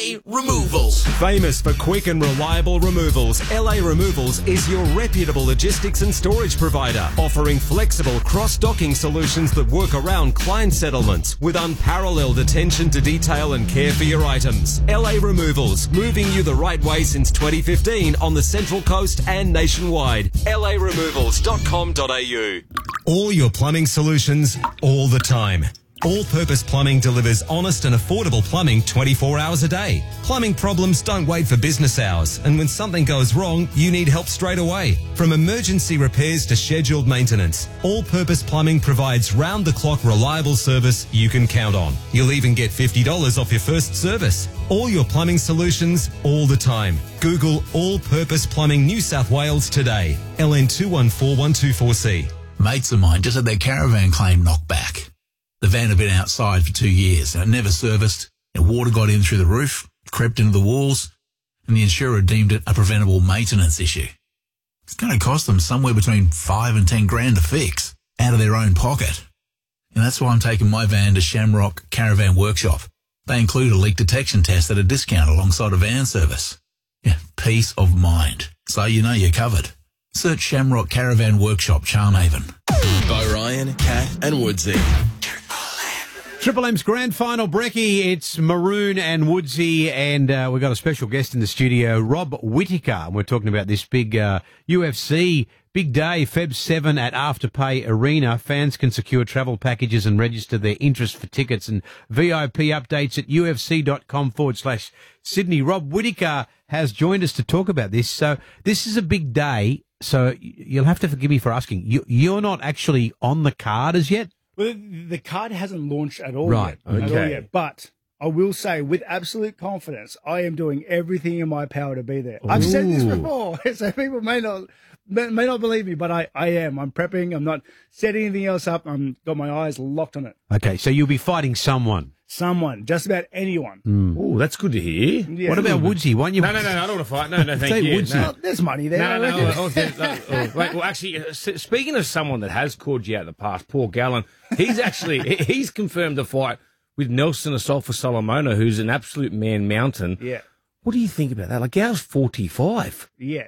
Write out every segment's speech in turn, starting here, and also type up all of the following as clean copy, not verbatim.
LA Removals. Famous for quick and reliable removals, LA Removals is your reputable logistics and storage provider, offering flexible cross-docking solutions that work around client settlements with unparalleled attention to detail and care for your items. LA Removals, moving you the right way since 2015 on the Central Coast and nationwide. laremovals.com.au. All your plumbing solutions, all the time. All Purpose Plumbing delivers honest and affordable plumbing 24 hours a day. Plumbing problems don't wait for business hours, and when something goes wrong, you need help straight away. From emergency repairs to scheduled maintenance, All Purpose Plumbing provides round-the-clock reliable service you can count on. You'll even get $50 off your first service. All your plumbing solutions, all the time. Google All Purpose Plumbing New South Wales today. LN214124C. Mates of mine just had their caravan claim knocked back. The van had been outside for 2 years and it never serviced. And water got in through the roof, crept into the walls, and the insurer deemed it a preventable maintenance issue. It's going to cost them somewhere between 5 and 10 grand to fix out of their own pocket. And that's why I'm taking my van to Shamrock Caravan Workshop. They include a leak detection test at a discount alongside a van service. Yeah, peace of mind. So you know you're covered. Search Shamrock Caravan Workshop, Charmhaven. By Ryan, Kat and Woodsy. Triple M's grand final, Brecky. It's Maroon and Woodsy, and we've got a special guest in the studio, Rob Whittaker. And we're talking about this big UFC big day, Feb 7 at Afterpay Arena. Fans can secure travel packages and register their interest for tickets and VIP updates at ufc.com/Sydney. Rob Whittaker has joined us to talk about this. So this is a big day, so you'll have to forgive me for asking. You're not actually on the card as yet? Well, the card hasn't launched at all Right, yet. okay. At all yet. But I will say with absolute confidence, I am doing everything in my power to be there. I've said this before, so people may not believe me, but I am. I'm prepping. I'm not setting anything else up. I've got my eyes locked on it. Okay, so you'll be fighting someone. Someone, just about anyone. Oh, that's good to hear. Yeah. What about Woodsy? Why don't you... No, I don't want to fight. No, thank you. Woodsy. No. Well, there's money there. No. Wait, well, actually, speaking of someone that has called you out in the past, Paul Gallen, he's confirmed a fight with Nelson Asolfa Solomona, who's an absolute man mountain. Yeah. What do you think about that? Like, Gal's 45. Yeah.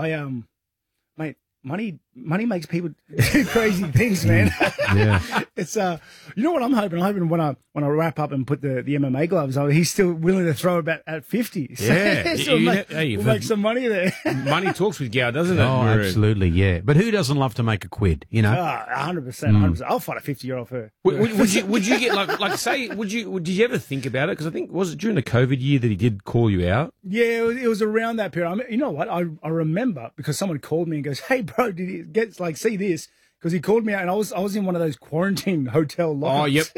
Mate, money makes people do crazy things, man. Yeah. It's you know what I'm hoping? I'm hoping when I wrap up and put the MMA gloves on, he's still willing to throw about at 50. So, Yeah. so we'll make some money there. Money talks with Gal, doesn't it? Oh, Maroon? absolutely, yeah. But who doesn't love to make a quid, you know? 100%. I'll fight a 50-year-old for her. Would you get like say did you ever think about it? Because I think was it during the COVID year that he did call you out? Yeah, it was around that period. I mean, you know what? I remember because someone called me and goes, "Hey, bro, did you see this?" Because he called me out and I was in one of those quarantine hotel lockers. Oh, yep.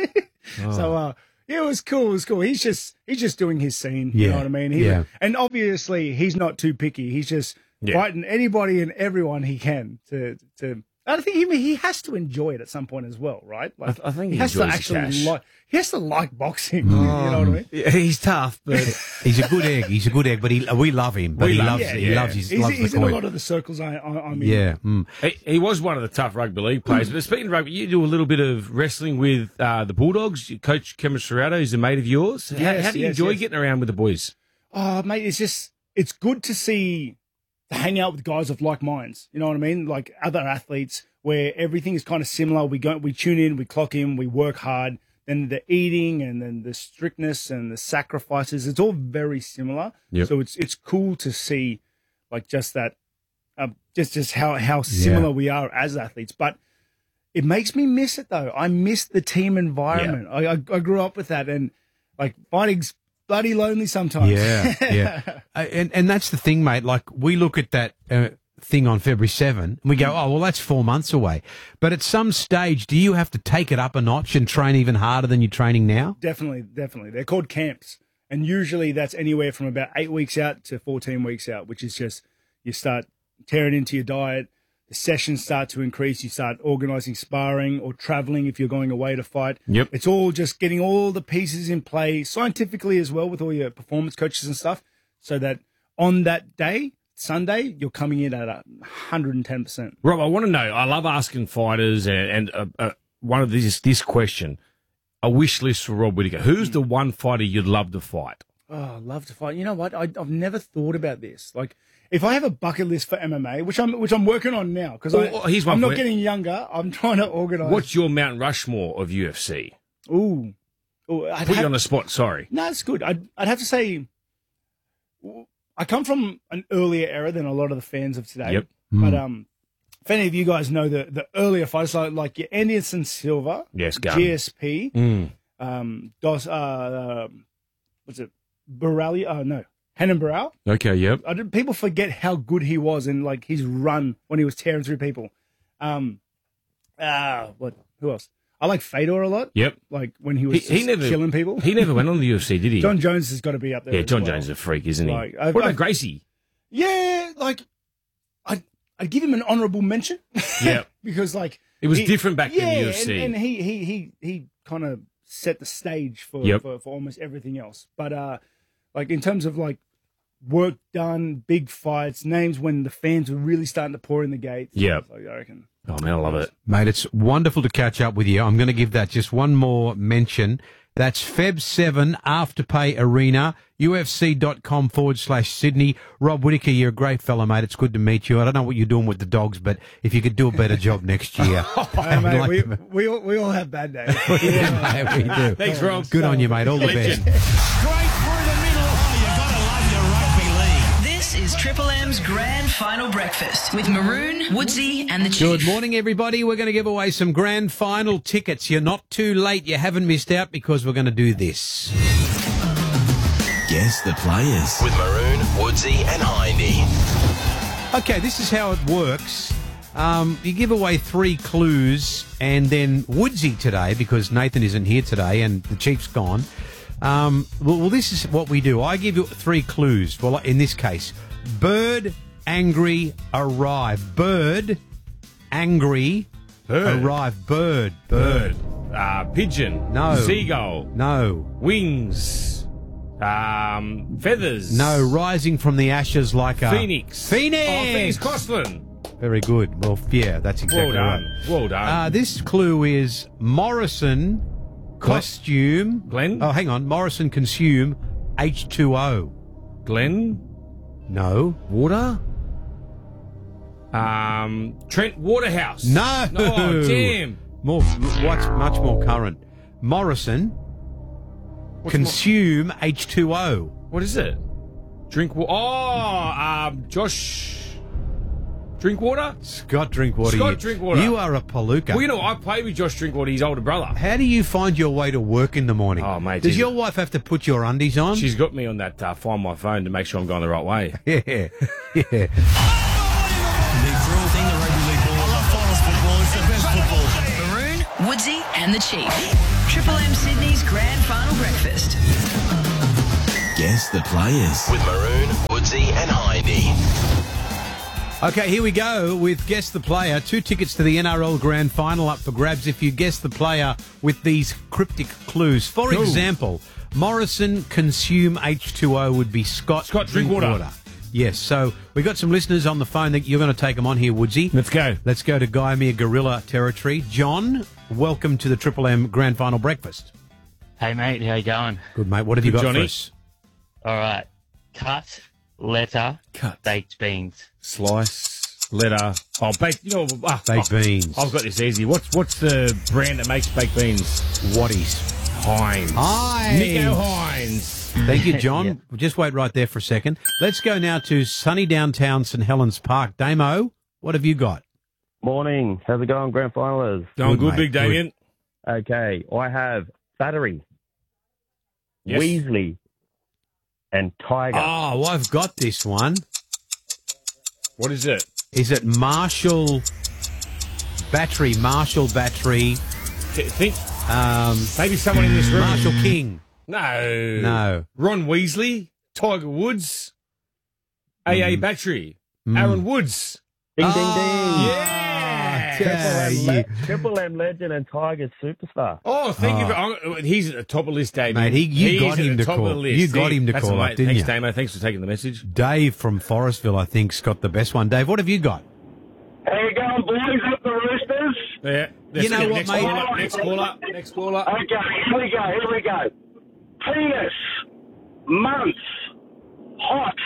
So yeah, it was cool. He's just doing his scene. Yeah. You know what I mean? And obviously he's not too picky. He's just fighting anybody and everyone he can to. I think he has to enjoy it at some point as well, right? Like, I think he has to actually like. He has to like boxing. You know what I mean? Yeah, he's tough, but He's a good egg. But we love him. But he loves He's the in a coin. lot of the circles I'm in. Yeah. he was one of the tough rugby league players. But speaking of rugby, you do a little bit of wrestling with the Bulldogs. Your coach Cameron Serrato is a mate of yours. How do you enjoy getting around with the boys? Oh, mate, it's good to hang out with guys of like minds. You know what I mean? Like other athletes where everything is kind of similar. We tune in, we clock in, we work hard. Then the eating and then the strictness and the sacrifices, it's all very similar. Yep. So it's cool to see like just that, just how similar we are as athletes. But it makes me miss it though. I miss the team environment. Yeah. I grew up with that and like fighting's bloody lonely sometimes. Yeah. And that's the thing, mate. Like we look at that thing on February 7 and we go, oh, well, that's 4 months away. But at some stage, do you have to take it up a notch and train even harder than you're training now? Definitely. They're called camps. And usually that's anywhere from about 8 weeks out to 14 weeks out, which is just you start tearing into your diet. The sessions start to increase. You start organising sparring or travelling if you're going away to fight. Yep. It's all just getting all the pieces in play scientifically as well with all your performance coaches and stuff so that on that day, Sunday, you're coming in at 110%. Rob, I want to know. I love asking fighters and one of this question: a wish list for Rob Whittaker. Who's the one fighter you'd love to fight? Oh, I'd love to fight. You know what? I've never thought about this. Like, if I have a bucket list for MMA, which I'm working on now, because here's one I'm for not you. getting younger. I'm trying to organise. What's your Mount Rushmore of UFC? Ooh, Put you on the spot. Sorry. No, it's good. I'd have to say, I come from an earlier era than a lot of the fans of today. Yep. But if any of you guys know the earlier fighters, like your Anderson Silva, Yes, Gun. GSP, what's it, Barali? No, Henan Barral. Okay. Yep. People forget how good he was and like his run when he was tearing through people. Who else? I like Fedor a lot. Yep. Like when he was killing people. He never went on the UFC, did he? John Jones has got to be up there. Yeah, as John well. Jones is a freak, isn't he? Like, what about Gracie? Yeah, like I'd give him an honourable mention. Yeah. Because like It was different back in the UFC. and he kind of set the stage for almost everything else. But like in terms of like work done, big fights, names when the fans were really starting to pour in the gates. Yeah. Like, I reckon. Oh, man, I love it. Mate, it's wonderful to catch up with you. I'm going to give that just one more mention. That's Feb 7, Afterpay Arena, UFC.com/Sydney. Rob Whittaker, you're a great fella, mate. It's good to meet you. I don't know what you're doing with the dogs, but if you could do a better job next year. Hey, mate, we all have bad days. Yeah, mate, we do. Thanks, Rob. Good on you, mate. All the Legend. best. Straight through the middle. Oh, you gotta love your rugby league. This is Triple M's Grand Final Breakfast with Maroon, Woodsy and the Chief. Good morning, everybody. We're going to give away some grand final tickets. You're not too late. You haven't missed out because we're going to do this. Guess the players with Maroon, Woodsy and Hindy. Okay, this is how it works. You give away 3 clues, and then Woodsy today, because Nathan isn't here today and the Chief's gone. Well, this is what we do. I give you 3 clues. Well, in this case, bird, angry, arrive. Bird, angry, arrive. Bird. Pigeon. No. Seagull. No. Wings. Feathers. No, rising from the ashes like a... Phoenix. Phoenix! Oh, Phoenix Coughlin. Very good. Well, yeah, that's exactly Well right. done. Well done. This clue is Morrison costume. Glenn? Oh, hang on. Morrison consume H2O. Glenn. No. Water. Trent Waterhouse. No. Oh, damn. What's much more current? Morrison consume H2O. What is it? Drink water. Oh, Josh. Drinkwater? Scott Drinkwater. Scott Drinkwater. You are a palooka. Well, you know, I play with Josh Drinkwater, his older brother. How do you find your way to work in the morning? Oh, mate, Does she's- your wife have to put your undies on? She's got me on that Find My Phone to make sure I'm going the right way. Yeah. The thrill thing, the rugby league ball. I love finals football. It's the best football. Maroon, Woodsy and the Chief. Triple M Sydney's Grand Final Breakfast. Guess the players with Maroon, Woodsy and Hindy. Okay, here we go with Guess the Player. 2 tickets to the NRL Grand Final up for grabs if you guess the player with these cryptic clues. For example, Morrison consume H2O would be Scott Drinkwater. Yes, so we got some listeners on the phone that you're going to take them on here, Woodsy. Let's go. Let's go to Guyamere Gorilla territory. John, welcome to the Triple M Grand Final Breakfast. Hey, mate, how you going? Good, mate. What have you got Johnny. for us? All right. Cut, letter, Cut. baked beans. Slice, letter. Oh, baked. You know, Baked beans. I've got this easy. What's the brand that makes baked beans? Whatties. Heinz. Heinz. Nico Heinz. Thank you, John. Yeah. Just wait right there for a second. Let's go now to sunny downtown St Helens Park. Damo, what have you got? Morning. How's it going, grand finalists? Going good, mate, Big Damien. Okay, I have Battery, Yes. Weasley, and Tiger. Oh, well, I've got this one. What is it? Is it Marshall Battery? Think maybe someone in this room. Marshall King. No. No. Ron Weasley, Tiger Woods, AA Battery, Aaron Woods. Ding, ding, ding. Yeah. Triple M legend and Tiger superstar. Oh, thank you. He's at the top of the list, Dave. Mate, you got him to call. You got him to That's call all up, right. didn't Thanks, you? Damo. Thanks for taking the message. Dave from Forestville, I think, has got the best one. Dave, what have you got? How you going, boys? Up the Roosters? Yeah. You know what, next mate? Caller, next caller. Okay, here we go. Penis. Month. Hot.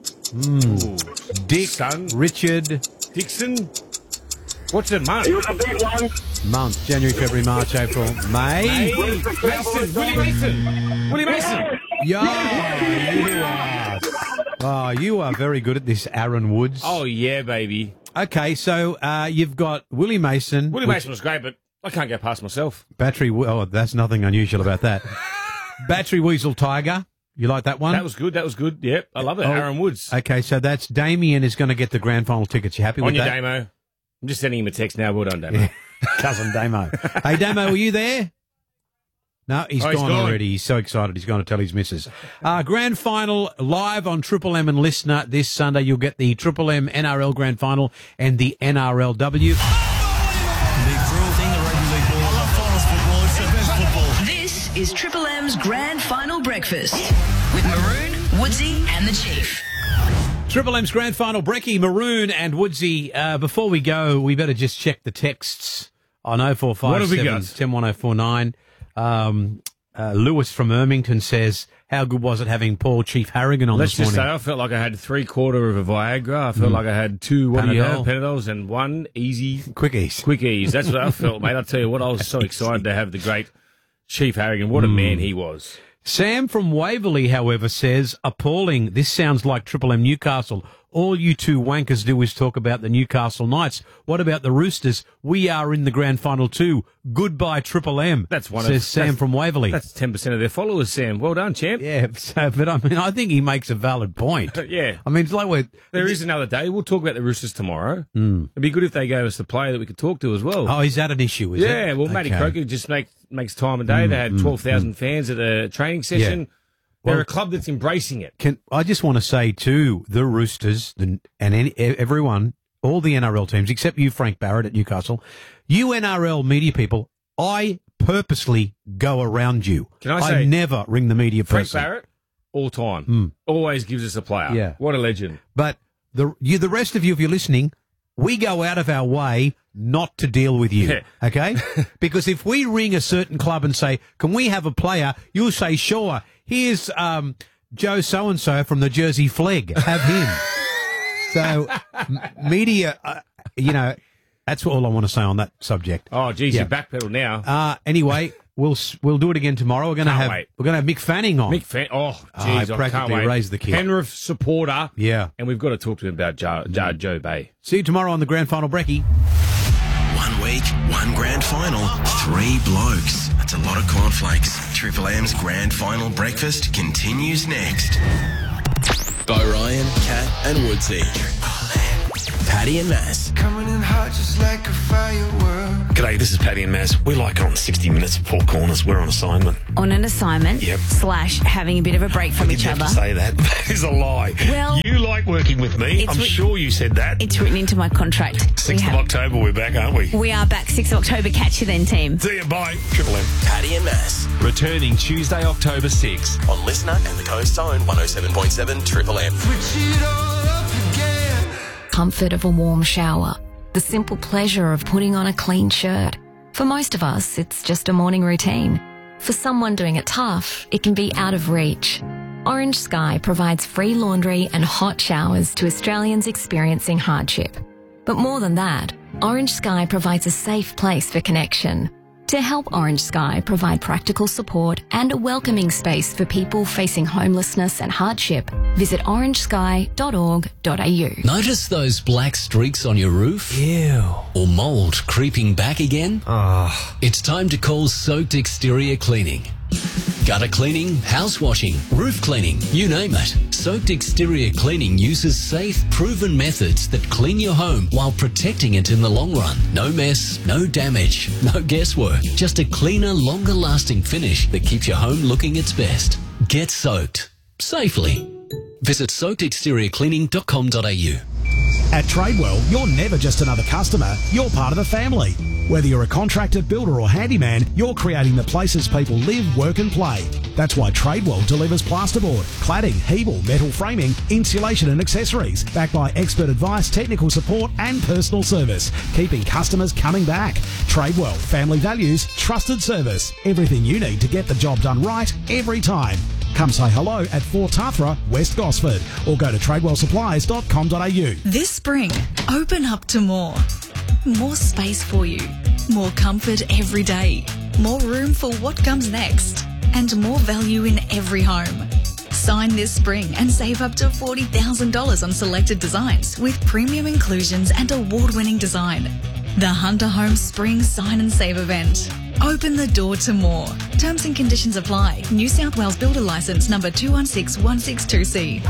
Dick, Son. Richard, Dixon. What's the month? It was a big one. month, January, February, March, April, May. Hey, Mason. Willie Mason. Willie Mason. You are very good at this, Aaron Woods. Oh, yeah, baby. Okay, so you've got Willie Mason. Willie Mason was great, but I can't get past myself. That's nothing unusual about that. Battery Weasel Tiger. You like that one? That was good. Yep, I love it. Aaron Woods. Okay, so that's Damien is going to get the grand final tickets. You happy with On your that? Damo. I'm just sending him a text now. Well done, Damo. Cousin Damo. Hey, Damo, were you there? No, he's gone already. He's so excited. He's going to tell his missus. Grand final live on Triple M and Listener this Sunday. You'll get the Triple M NRL Grand Final and the NRLW. Big thrill thing, the rugby league ball. I love finals football. It's the best football. This is Triple M's Grand Final Breakfast with Maroon, Woodsy and the Chief. Triple M's Grand Final, Brecky, Maroon and Woodsy. Before we go, we better just check the texts on 0457 101049. Lewis from Ermington says, how good was it having Paul Chief Harrigan on Let's this morning? just say I felt like I had 3/4 of a Viagra. I felt like I had 2 Panadols and 1 easy Quickies. That's what I felt, mate. I tell you what, I was so excited to have the great Chief Harrigan. What a man he was. Sam from Waverley, however, says, appalling. This sounds like Triple M Newcastle. All you two wankers do is talk about the Newcastle Knights. What about the Roosters? We are in the grand final too. Goodbye, Triple M. Says Sam from Waverley. That's 10% of their followers, Sam. Well done, champ. Yeah, but I mean, I think he makes a valid point. Yeah. I mean, it's like there is another day. We'll talk about the Roosters tomorrow. It'd be good if they gave us the player that we could talk to as well. Oh, is that an issue? Is it? Yeah. Well, Matty Croker just makes time a day. They had 12,000 fans at a training session. Yeah. They're a club that's embracing it. I just want to say to the Roosters everyone, all the NRL teams, except you, Frank Barrett at Newcastle, you NRL media people, I purposely go around you. Can I say, never ring the media person. Frank Barrett, all time, always gives us a player. Yeah. What a legend. But the rest of you, if you're listening, we go out of our way not to deal with you, okay? Because if we ring a certain club and say, can we have a player, you'll say, sure. Here's Joe so-and-so from the Jersey Flegg. Have him. So, media, that's all I want to say on that subject. Oh, geez, you backpedal now. Anyway, we'll do it again tomorrow. We're going to have Mick Fanning on. I practically raised the kid. Penrith supporter. Yeah. And we've got to talk to him about Joe Bay. See you tomorrow on the Grand Final, Brecky. 1 week, 1 grand final, 3 blokes. That's a lot of cornflakes. Triple M's Grand Final breakfast continues next. By Ryan, Kat and Woodsy. Paddy and Mass. Coming in hot just like a firework. G'day, this is Paddy and Mass. We like on 60 Minutes at Four Corners. We're on assignment. On an assignment? Yep. / having a bit of a break from each other. I didn't have to say that. That is a lie. Well, you like working with me. I'm sure you said that. It's written into my contract. 6th of October, we're back, aren't we? We are back 6th of October. Catch you then, team. See you, bye. Triple M. Paddy and Mass. Returning Tuesday, October 6. On Listener and the Coast Zone 107.7 Triple M. Comfort of a warm shower, the simple pleasure of putting on a clean shirt. For most of us, it's just a morning routine. For someone doing it tough, it can be out of reach. Orange Sky provides free laundry and hot showers to Australians experiencing hardship. But more than that, Orange Sky provides a safe place for connection. To help Orange Sky provide practical support and a welcoming space for people facing homelessness and hardship, visit orangesky.org.au. Notice those black streaks on your roof? Ew. Or mould creeping back again? It's time to call Soaked Exterior Cleaning. Gutter cleaning, house washing, roof cleaning, you name it. Soaked Exterior Cleaning uses safe, proven methods that clean your home while protecting it in the long run. No mess, no damage, no guesswork. Just a cleaner, longer-lasting finish that keeps your home looking its best. Get soaked. Safely. Visit soakedexteriorcleaning.com.au. At Tradewell, you're never just another customer, you're part of the family. Whether you're a contractor, builder or handyman, you're creating the places people live, work and play. That's why Tradewell delivers plasterboard, cladding, Hebel, metal framing, insulation and accessories, backed by expert advice, technical support and personal service, keeping customers coming back. Tradewell, family values, trusted service, everything you need to get the job done right every time. Come say hello at 4 Tathra, West Gosford, or go to tradewellsupplies.com.au. This spring, open up to more. More space for you. More comfort every day. More room for what comes next. And more value in every home. Sign this spring and save up to $40,000 on selected designs with premium inclusions and award-winning design. The Hunter Homes Spring Sign and Save event. Open the door to more. Terms and conditions apply. New South Wales Builder Licence number 216162C.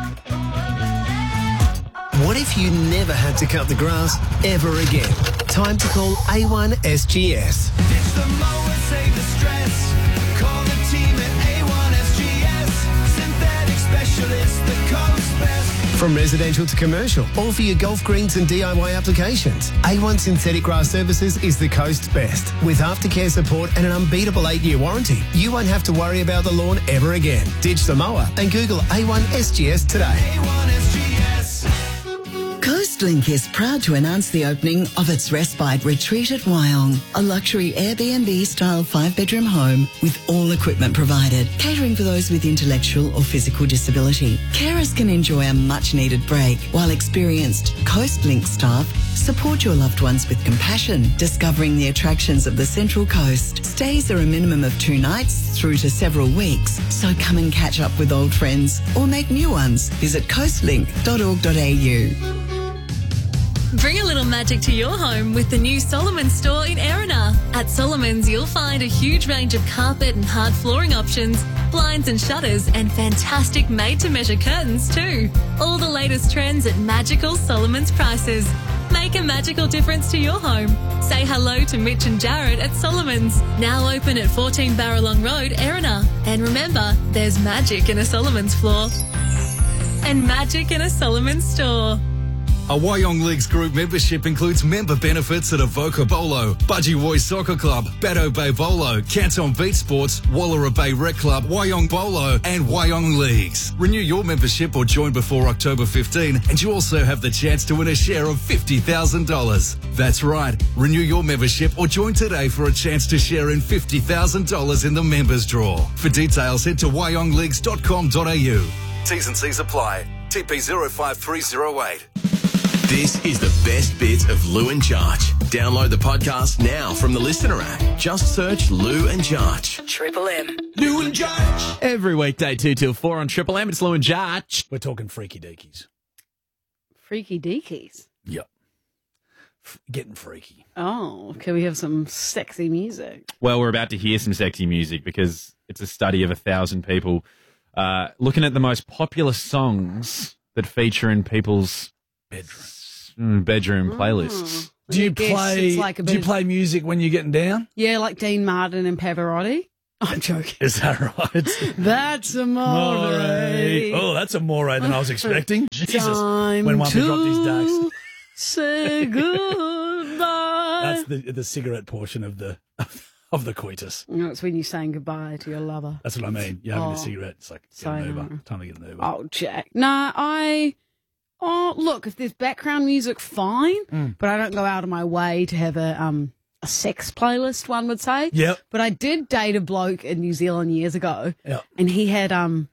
What if you never had to cut the grass ever again? Time to call A1 SGS. Ditch the mower, save the stress. Call the team at A1 SGS. Synthetic specialists, the coast best. From residential to commercial, all for your golf greens and DIY applications. A1 Synthetic Grass Services is the coast's best. With aftercare support and an unbeatable 8-year warranty, you won't have to worry about the lawn ever again. Ditch the mower and Google A1 SGS today. A1 SGS. Coastlink is proud to announce the opening of its Respite Retreat at Wyong, a luxury Airbnb-style 5-bedroom home with all equipment provided, catering for those with intellectual or physical disability. Carers can enjoy a much-needed break, while experienced Coastlink staff support your loved ones with compassion, discovering the attractions of the Central Coast. Stays are a minimum of 2 nights through to several weeks, so come and catch up with old friends or make new ones. Visit coastlink.org.au. Bring a little magic to your home with the new Solomon store in Erina. At Solomon's, you'll find a huge range of carpet and hard flooring options, blinds and shutters, and fantastic made-to-measure curtains too. All the latest trends at magical Solomon's prices. Make a magical difference to your home. Say hello to Mitch and Jared at Solomon's. Now open at 14 Barralong Road, Erina. And remember, there's magic in a Solomon's floor. And magic in a Solomon's store. A Wyong Leagues Group membership includes member benefits at Avoca Bolo, Budgie Roy Soccer Club, Baddo Bay Bolo, Canton Beach Sports, Wallara Bay Rec Club, Wyong Bolo and Wyong Leagues. Renew your membership or join before October 15 and you also have the chance to win a share of $50,000. That's right, renew your membership or join today for a chance to share in $50,000 in the members draw. For details, head to wyongleagues.com.au. T's and C's apply. TP 05308. This is the best bits of Lou and Jarch. Download the podcast now from the Listener app. Just search Lou and Jarch. Triple M. Lou and Jarch. Every weekday 2 till 4 on Triple M. It's Lou and Jarch. We're talking freaky deakies. Freaky deakies? Yep. Getting freaky. Oh, can we have some sexy music? Well, we're about to hear some sexy music because it's a study of 1,000 people looking at the most popular songs that feature in people's bedroom playlists. Do you play music when you're getting down? Yeah, like Dean Martin and Pavarotti. I'm joking. Is that right? That's amore. Oh, that's amore than I was expecting. Jesus. Time When one to dropped his ducks. Say goodbye. That's the cigarette portion of the coitus. No, it's when you're saying goodbye to your lover. That's what I mean. You're having a cigarette. It's like, get an Uber. Time to get an Uber. Oh, Jack. No, look, if there's background music, fine. But I don't go out of my way to have a sex playlist, one would say. Yep. But I did date a bloke in New Zealand years ago. Yep. And he had,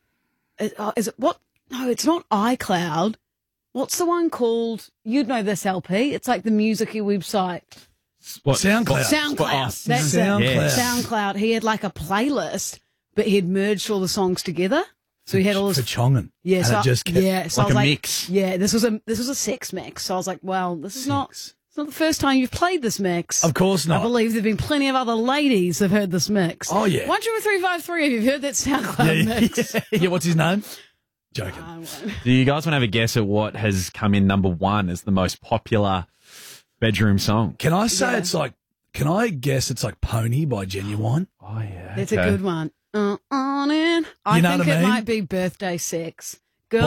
is it what? No, it's not iCloud. What's the one called? You'd know this LP. It's like the music-y website. What? SoundCloud. SoundCloud. That's SoundCloud. it. Yes. SoundCloud. He had like a playlist, but he'd merged all the songs together. So he had all this for chonging. Yeah, and so it just kept, so like I was a mix. Yeah, this was a sex mix. So I was like, well, it's not the first time you've played this mix. Of course not. I believe there've been plenty of other ladies who've heard this mix. Oh, yeah. 1 2 3 5 3. Have you heard that SoundCloud mix? Yeah, what's his name? Joking. Do you guys want to have a guess at what has come in number 1 as the most popular bedroom song? Can I say can I guess it's like Pony by Genuine? Oh, yeah. It's a good one. On in. I know think what I it mean? might be Birthday Sex.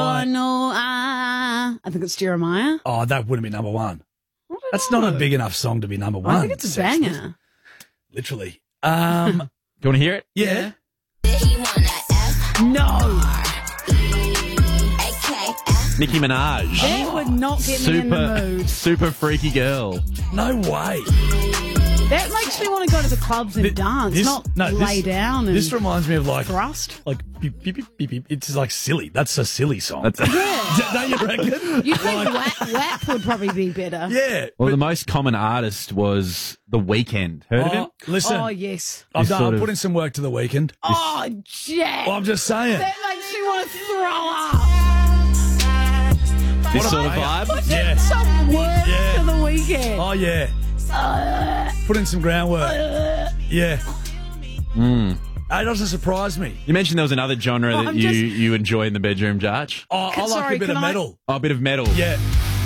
I think it's Jeremiah. Oh, that wouldn't be number 1. That's not a big enough song to be number 1. I think it's a banger. Literally. Do you want to hear it? Yeah. No. Nicki Minaj. That would not get me in the mood. Super freaky girl. No way. That makes me want to go to the clubs and dance, not lay down and This reminds me of like thrust. Like beep, beep, beep, beep, beep. It's like silly. That's a silly song. Yeah. Don't you reckon? You think WAP would probably be better? Yeah. Well, the most common artist was The Weeknd. Heard of him? Listen. Oh, yes. I've sort of- put in some work to the weekend. Oh, Jack. Well, I'm just saying. That makes me want to throw up. This sort of vibe? Put in some work Yeah. to the weekend. Oh, yeah. Put in some groundwork. Yeah. Mm. It doesn't surprise me. You mentioned there was another genre Oh, that I'm you enjoy in the bedroom, Jarch. Oh, I like a bit of metal. Oh, a bit of metal. Yeah.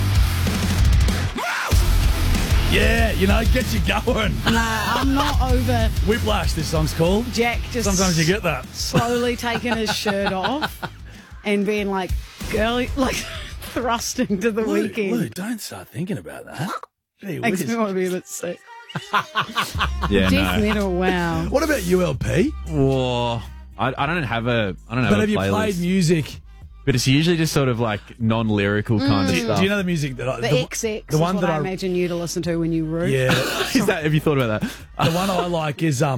Yeah, you know, get you going. Nah, I'm not over Whiplash, this song's called. Jack just Sometimes you get that. slowly taking his shirt off and being like, girly, like thrusting to the weekend. Lou, don't start thinking about that. Gee Makes whiz. me want to be a bit sick. Yeah, Death no. metal, wow. What about ULP? Whoa. I don't have a But a have you playlist. played music? But it's usually just sort of like non-lyrical kind of stuff. Do you know the music that I... The XX the one is what that I imagine you to listen to when you root. Yeah. Is that? Have you thought about that? The one I like is ya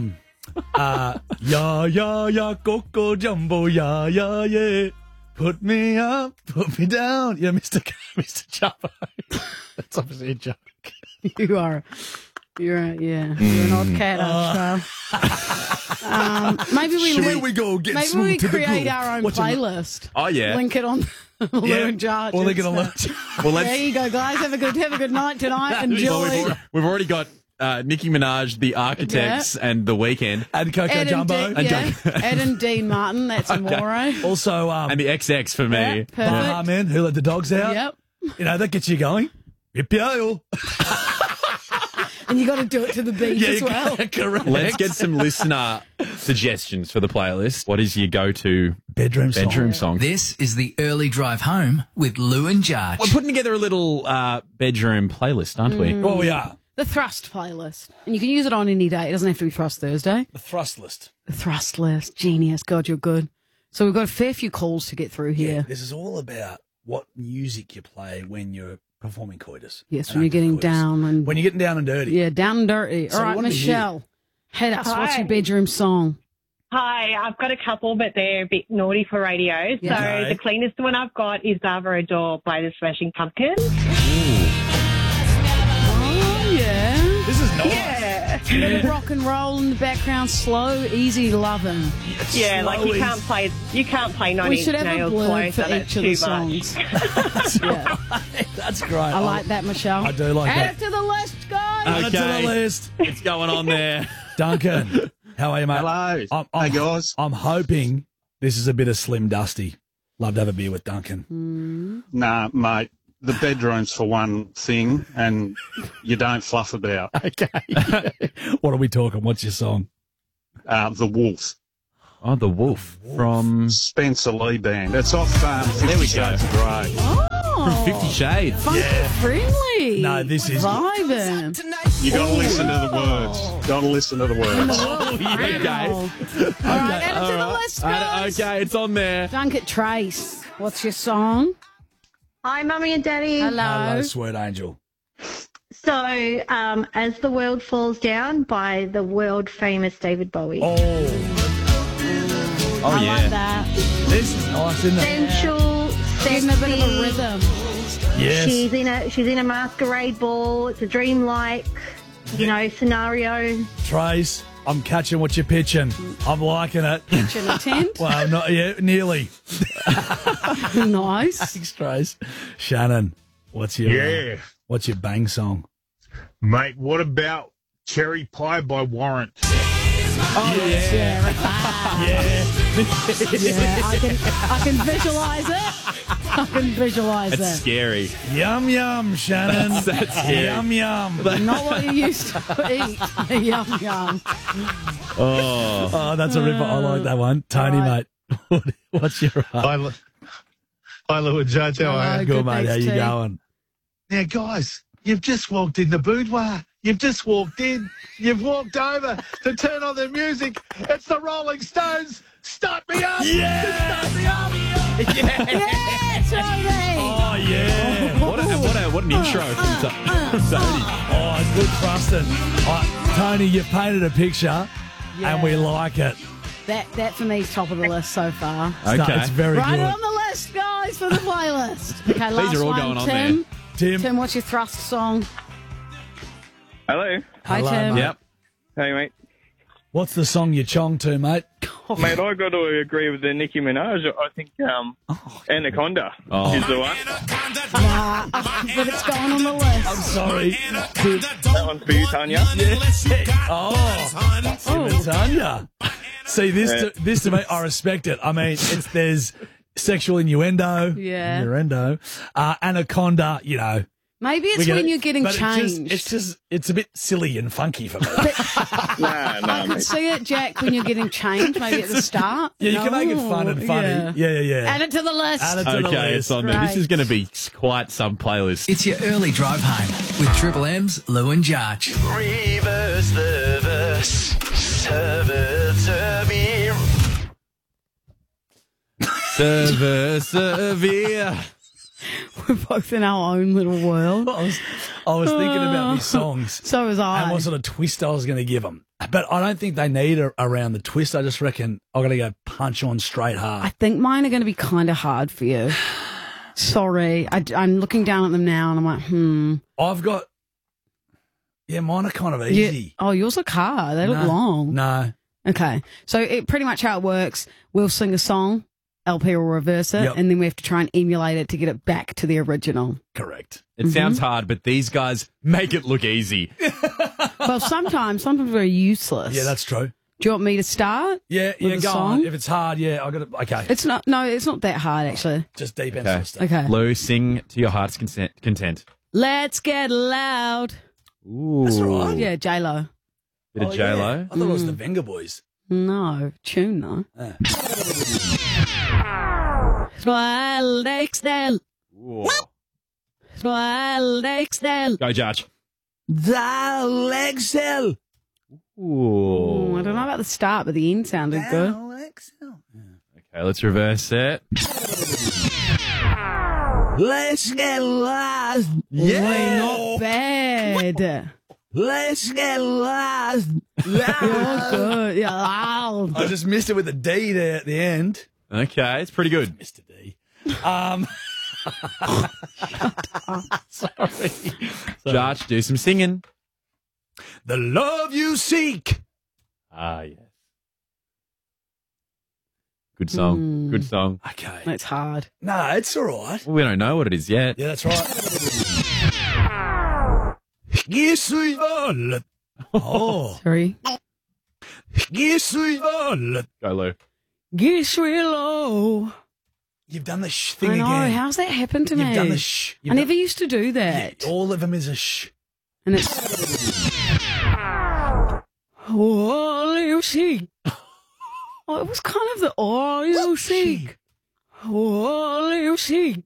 ya coco jumbo ya ya yeah. Put me up, put me down. Yeah, Mr. Chopper. That's obviously a joke. You're an odd cat, aren't you? Maybe we Here we go, get maybe smooth we to the create groove. our own What's your- playlist. Oh, yeah. Link it on Lou and Jarch. Or link it on Insta. Lou. Well, There you go, guys. Have a good night tonight. Enjoy. Well, we've already got Nicki Minaj, The Architects, and The Weeknd. And Coco Ed and Jumbo. Dean, Ed and Dean Martin. That's Amore. Also, And the XX for me. Yeah, perfect. Baha Men, Who Let the Dogs Out. Yep. You know, that gets you going. Yippee-yo. And you got to do it to the beat as well. Correct. Let's get some listener suggestions for the playlist. What is your go-to bedroom song? This is the early drive home with Lou and Jarch. We're putting together a little bedroom playlist, aren't we? Well, we are. The Thrust playlist. And you can use it on any day. It doesn't have to be Thrust Thursday. The Thrust list. The Thrust list. Genius. God, you're good. So we've got a fair few calls to get through here. This is all about what music you play when you're performing coitus. Yes, when you're getting down and... When you're getting down and dirty. Yeah, down and dirty. So All we right, wanted to Michelle, hit us. What's Hi. your bedroom song? Hi, I've got a couple, but they're a bit naughty for radio. Yeah. So Okay. the cleanest one I've got is Ava Adore by the Smashing Pumpkins. Oh, yeah. This is nice. Yeah. Little rock and roll in the background, slow, easy loving. Yeah, like you can't play 90 We should have a nails blurb close, for so that's each of the too much. songs. Yeah. That's great. I like that, Michelle. I do like Add that. it to the list, guys. Add it to the list. What's going on there? Duncan, how are you, mate? Hello. Hey, guys. I'm hoping this is a bit of Slim Dusty. Love to have a beer with Duncan. Nah, mate. The bedroom's for one thing, and you don't fluff about. Okay. What are we talking? What's your song? The Wolf. Oh, The Wolf from Spencer Lee Band. It's off 50 Shades of Grey. Oh, 50 Shades. funky friendly. No, this is- vibing. You got to listen to the words. Got to listen to the words. Oh, yeah, okay. All right, add it to the list, guys. Okay, it's on there. Duncan Trace, what's your song? Hi, Mummy and Daddy. Hello, sweet angel. So, As the World Falls Down by the world famous David Bowie. Oh, Oh, I yeah. like that. this is nice, isn't it? Sensual, Getting a bit of a sexy. rhythm. Yes. She's in a masquerade ball. It's a dreamlike, scenario. Trace, I'm catching what you're pitching. I'm liking it. Kitchen a tent. Well, not yet. Nearly. Nice. Thanks, Trace. Shannon, what's your what's your bang song? Mate, what about Cherry Pie by Warrant? Oh, yeah. I can visualise it. I can visualise It's it. scary. Yum yum, Shannon. That's scary. Yum yum. Not what you used to eat. Yum, yum. Oh, that's a ripper. I like that one. Tony, Right. mate, what's your Hi, Lou and Judge. How are you? good, mate? thanks, How you T. going? Now, guys, you've just walked in the boudoir. You've just walked in. You've walked over to turn on the music. It's the Rolling Stones. Start me up. Yeah. Start me up. Yeah, Tony. Oh yeah. what an intro from Tony. Oh, it's good thrusting. Tony, you've painted a picture, and we like it. That for me is top of the list so far. Okay. It's very Right good. on the list, guys, for the playlist. Okay, last are all one, going on Tim. there. Tim, what's your thrust song? Hello. Hi, Hello, Tim. mate. Yep. Hey, mate. What's the song you chong to, mate? Mate, I got to agree with the Nicki Minaj. I think Anaconda is the one. Nah, but it's going on the list. I'm sorry. That one's for you, Tanya. Oh, Tanya. See, this to me, I respect it. I mean, there's sexual innuendo. Yeah. Innuendo. Anaconda, you know. Maybe it's we get when it. you're getting But changed. it's a bit silly and funky for me. I could see it, Jack, when you're getting changed, maybe at the start. Yeah, you can make it fun and funny. Yeah. Add it to the list. Add it to the Okay, list. it's on there. This is going to be quite some playlist. It's your early drive home with Triple M's Lou and Jarch. Reverse the verse. Severe. We're both in our own little world. I was thinking about these songs. So was I. And what sort of twist I was going to give them. But I don't think they need around the twist. I just reckon I'm going to go punch on straight hard. I think mine are going to be kind of hard for you. Sorry. I'm looking down at them now and I'm like, I've got... Yeah, mine are kind of easy. Yeah. Oh, yours look hard. They look No. long. No. Okay. So pretty much how it works, we'll sing a song, LP will reverse it, Yep. and then we have to try and emulate it to get it back to the original. Correct. It sounds hard, but these guys make it look easy. Well, sometimes we're useless. Yeah, that's true. Do you want me to start? Yeah, with the go song? on. If it's hard, I got it. Okay. It's not that hard, actually. Just deep Okay. end stuff. Okay. Lou, sing to your heart's content. Let's get loud. Ooh. That's right. Yeah, J-Lo. Bit of J-Lo. I thought it was the Venga Boys. No, tune though. Yeah. Swell Excel. Ooh. Swell Excel. Go, Judge. Thou Excel. Ooh. I don't know about the start, but the end sounded good. Okay, let's reverse it. Let's get lost. Wait, not bad. Let's get lost. You're good. Yeah, loud. I just missed it with the D there at the end. Okay, it's pretty good. Mr. D. Sorry. Judge, do some singing. The love you seek. Ah, yes. Good song. Good song. Okay. That's hard. No, it's all right. Well, we don't know what it is yet. Yeah, that's right. Yes, we all. Oh. Sorry. Yes, we all. Go, Lou. Guess we're low. You've done the thing I know. again. How's that happened to me? You've done the shh. I never used to do that. Yeah, all of them is a shh. And it's. All you seek. Oh, it was kind of the all you seek. All you seek.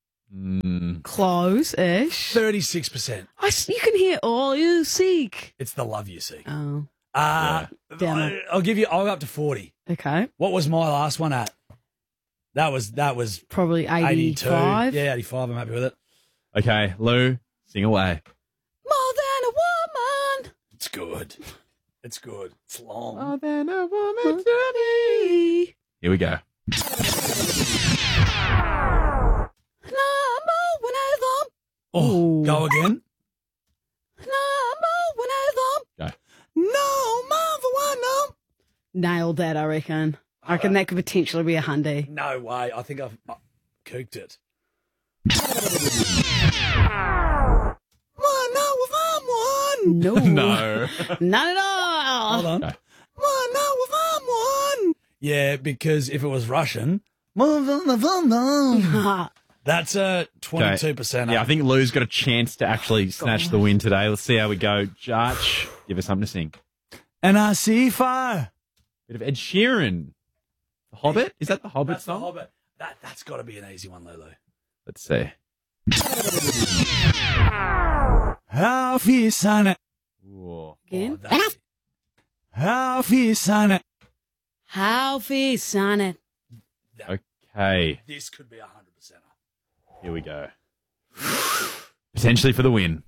Close-ish. 36%. You can hear all you seek. It's the love you seek. Oh. Damn it. I'll go up to 40. Okay. What was my last one at? That was probably 82. 85. Yeah, 85. I'm happy with it. Okay, Lou, sing away. More than a woman. It's good. It's good. It's long. More than a woman to me. Here we go. Oh, go again. Go. No, mother one, no. Nailed that, I reckon. I reckon that could potentially be a hundy. No way. I think I've cooked it. No. No. Not at all. Hold on. Yeah, because if it was Russian, that's a 22%. Yeah, I think Lou's got a chance to actually snatch the win today. Let's see how we go. Jarch, give us something to sing. And I see fire. Bit of Ed Sheeran. The Hobbit? Is that the Hobbit That's song? the Hobbit. That's got to be an easy one, Lulu. Let's see. How fierce son it. Again? How fierce son it. How fierce on it. Okay. This could be 100%. Here we go. potentially for the win.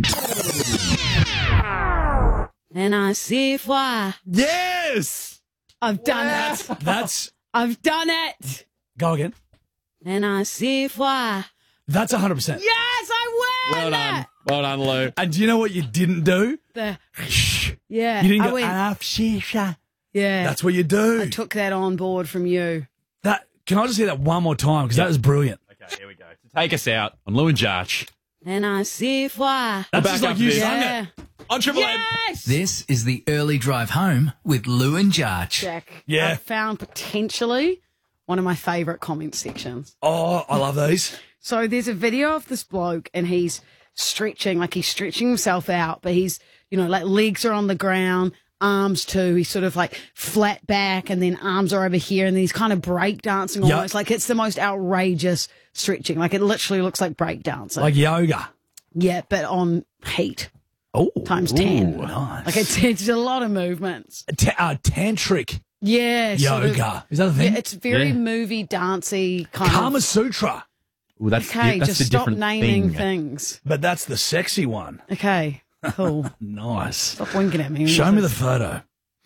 And I see why. Yes! I've done it. That's... I've done it. Go again. And I see why. That's 100%. Yes, I win. Well done. Well done, Lou. And do you know what you didn't do? Yeah. You didn't I go, went, yeah. That's what you do. I took that on board from you. Can I just hear that one more time? Because that was brilliant. Okay, here we go. To take us out on Lou and Jarch. And I see why. That's Back just like up you this. sung it. On Triple M. Yes. This is the early drive home with Lou and Jarch. Jack. Yeah. I found potentially one of my favourite comment sections. Oh, I love these. So there's a video of this bloke and he's stretching himself out, but he's, like legs are on the ground, arms too. He's sort of like flat back and then arms are over here and then he's kind of break dancing Yep. almost. Like it's the most outrageous stretching. Like it literally looks like break dancing. Like yoga. Yeah, but on heat. Oh, times 10. Nice. Like it's a lot of movements. Tantric Yeah. sort of- yoga. Is that a thing? Yeah, it's very movie dancey kind Kama of. Sutra. Ooh, that's Okay, that's just the stop different naming thing. things. But that's the sexy one. Okay, cool. Nice. Stop winking at me. Show me the photo.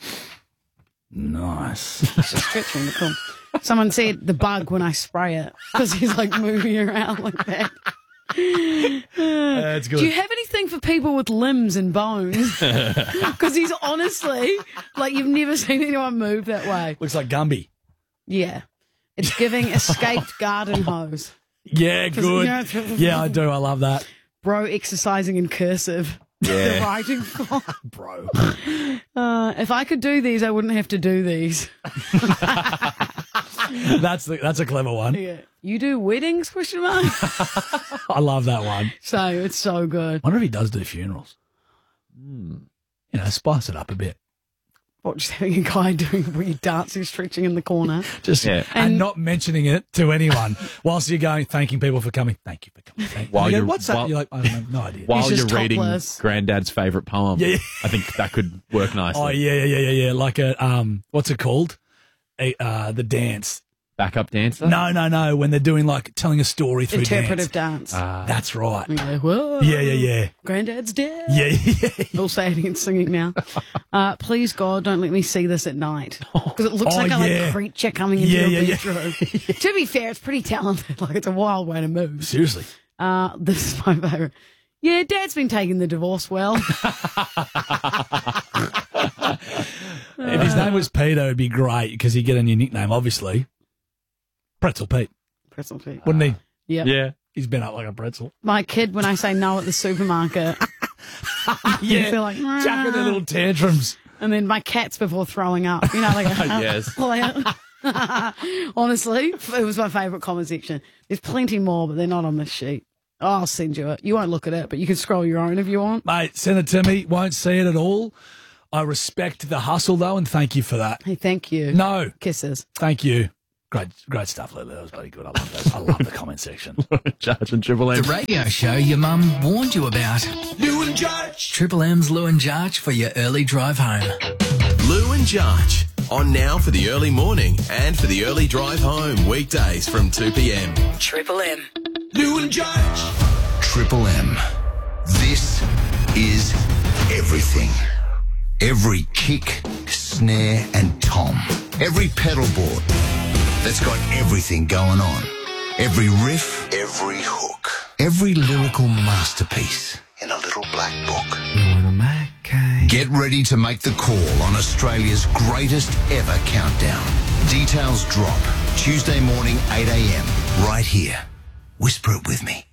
Nice. Just stretching. Cool. Someone said the bug when I spray it because he's like moving around like that. That's good. Do you have anything for people with limbs and bones? Because he's honestly like you've never seen anyone move that way. Looks like Gumby. Yeah, it's giving escaped garden hose. Yeah, 'Cause, good. Yeah, I do. I love that. Bro exercising in cursive. Yeah. The writing font. Bro. If I could do these, I wouldn't have to do these. That's a clever one. Yeah. You do weddings? Question mark. I love that one. So it's so good. Wonder if he does do funerals. Spice it up a bit. What, just having a guy doing weird dancing, stretching in the corner. Just and not mentioning it to anyone whilst you're going, thanking people for coming. Thank you for coming. Thank you. While You go, you're- what's that? while- You're like, I don't know, no idea. While He's you're just reading topless. Granddad's favourite poem, Yeah. I think that could work nicely. Oh yeah. Like a what's it called? The dance. Backup dancer? No. When they're doing like telling a story through Interpretive dance. dance. That's right. Yeah, whoa. Yeah. Granddad's dead. Yeah. All saying and singing now. Please, God, don't let me see this at night. Because it looks like a creature coming into your bedroom. To be fair, it's pretty talented. Like, it's a wild way to move. Seriously. This is my favourite. Yeah, Dad's been taking the divorce well. If his name was Peter, it'd be great because he'd get a new nickname, obviously. Pretzel Pete. Pretzel Pete. Wouldn't he? Yep. Yeah. He's been up like a pretzel. My kid, when I say no at the supermarket, you feel like, chucking their little tantrums. And then my cats before throwing up. You know, like, Yes. Honestly, it was my favourite comment section. There's plenty more, but they're not on this sheet. Oh, I'll send you it. You won't look at it, but you can scroll your own if you want. Mate, send it to me. Won't see it at all. I respect the hustle, though, and thank you for that. Hey, thank you. No. Kisses. Thank you. Great stuff, Lily. That was bloody good. I love those. I love the comment section. Judge and Triple M. The radio show your mum warned you about. Lou and Jarch. Triple M's Lou and Jarch for your early drive home. Lou and Jarch. On now for the early morning and for the early drive home. Weekdays from 2 p.m. Triple M. Lou and Jarch. Triple M. This is everything. Every kick, snare and tom. Every pedal board that's got everything going on. Every riff, every hook. Every lyrical masterpiece in a little black book. Get ready to make the call on Australia's greatest ever countdown. Details drop Tuesday morning, 8 a.m. right here. Whisper it with me.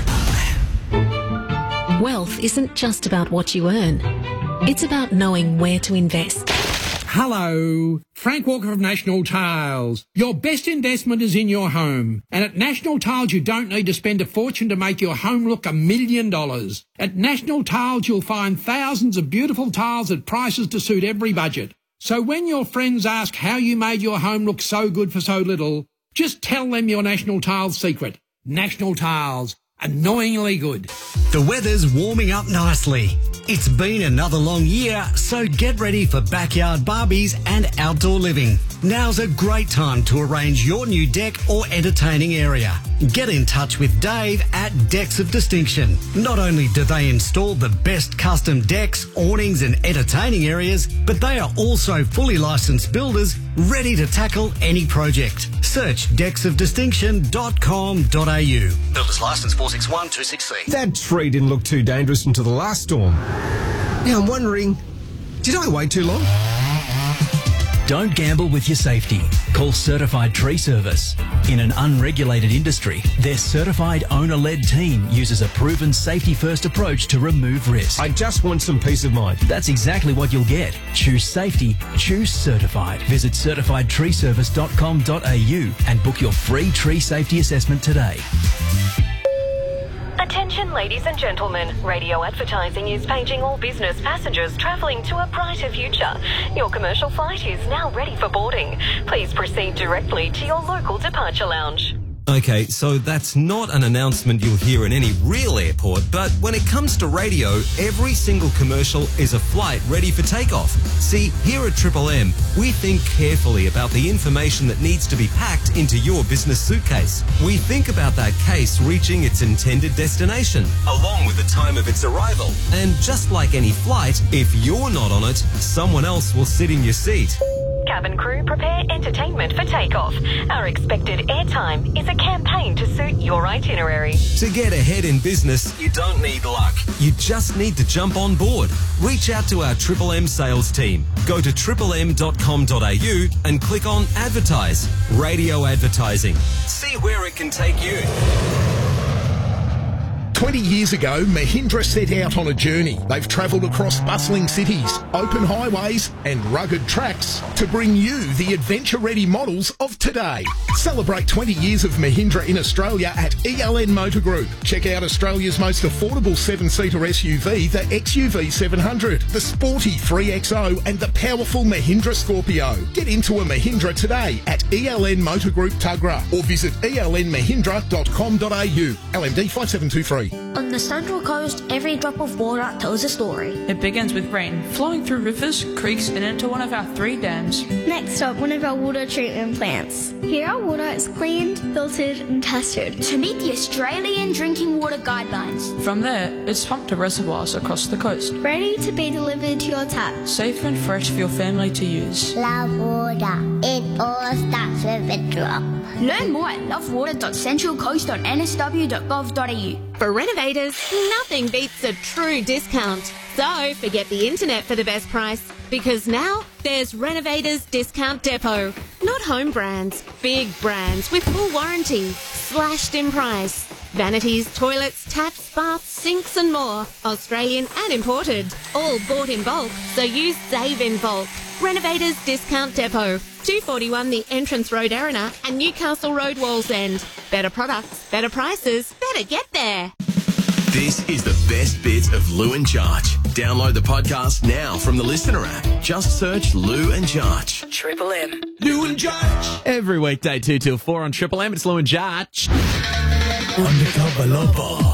Wealth isn't just about what you earn. It's about knowing where to invest. Hello, Frank Walker of National Tiles. Your best investment is in your home. And at National Tiles, you don't need to spend a fortune to make your home look $1 million. At National Tiles, you'll find thousands of beautiful tiles at prices to suit every budget. So when your friends ask how you made your home look so good for so little, just tell them your National Tiles secret. National Tiles. Annoyingly good. The weather's warming up nicely. It's been another long year, so get ready for backyard barbies and outdoor living. Now's a great time to arrange your new deck or entertaining area. Get in touch with Dave at Decks of Distinction. Not only do they install the best custom decks, awnings and entertaining areas, but they are also fully licensed builders ready to tackle any project. Search decksofdistinction.com.au. Builders license 461263. That tree didn't look too dangerous until the last storm. Now I'm wondering, did I wait too long? Don't gamble with your safety. Call Certified Tree Service. In an unregulated industry, their certified owner-led team uses a proven safety-first approach to remove risk. I just want some peace of mind. That's exactly what you'll get. Choose safety, choose certified. Visit certifiedtreeservice.com.au and book your free tree safety assessment today. Attention ladies and gentlemen, radio advertising is paging all business passengers travelling to a brighter future. Your commercial flight is now ready for boarding. Please proceed directly to your local departure lounge. Okay, so that's not an announcement you'll hear in any real airport, but when it comes to radio, every single commercial is a flight ready for takeoff. See, here at Triple M, we think carefully about the information that needs to be packed into your business suitcase. We think about that case reaching its intended destination, along with the time of its arrival. And just like any flight, if you're not on it, someone else will sit in your seat. Cabin crew, prepare entertainment for takeoff. Our expected airtime is a campaign to suit your itinerary. To get ahead in business, you don't need luck. You just need to jump on board. Reach out to our Triple M sales team. Go to triplem.com.au and click on Advertise. Radio advertising. See where it can take you. 20 years ago, Mahindra set out on a journey. They've travelled across bustling cities, open highways and rugged tracks to bring you the adventure-ready models of today. Celebrate 20 years of Mahindra in Australia at ELN Motor Group. Check out Australia's most affordable 7-seater SUV, the XUV 700, the sporty 3XO and the powerful Mahindra Scorpio. Get into a Mahindra today at ELN Motor Group Tuggerah or visit elnmahindra.com.au. LMD 5723. On the Central Coast, every drop of water tells a story. It begins with rain, flowing through rivers, creeks, and into one of our 3 dams. Next up, one of our water treatment plants. Here our water is cleaned, filtered, and tested to meet the Australian Drinking Water Guidelines. From there, it's pumped to reservoirs across the coast. Ready to be delivered to your tap. Safe and fresh for your family to use. Love water. It all starts with a drop. Learn more at lovewater.centralcoast.nsw.gov.au. For renovators, nothing beats a true discount. So forget the internet for the best price, because now there's Renovators Discount Depot. Not home brands, big brands with full warranty, slashed in price. Vanities, toilets, taps, baths, sinks and more. Australian and imported. All bought in bulk, so you save in bulk. Renovators Discount Depot. 241 the Entrance Road, Erina, and Newcastle Road, Wallsend. Better products, better prices, better get there. This is the best bits of Lou and Jarch. Download the podcast now from the Listener app. Just search Lou and Jarch. Triple M. Lou and Jarch. Every weekday 2 till 4 on Triple M, it's Lou and Jarch. Undercover lover.